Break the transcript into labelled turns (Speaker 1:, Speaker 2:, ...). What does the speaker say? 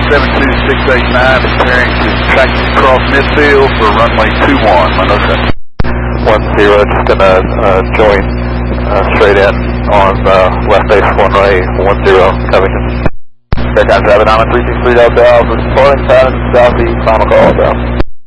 Speaker 1: 72689, preparing to taxi across midfield for runway 21, Minoka.
Speaker 2: 10, just gonna join straight in on left base runway 10, Covington.
Speaker 3: Aircraft 7 on 363 Delta Alpha, supporting pattern southeast, final call, Delta.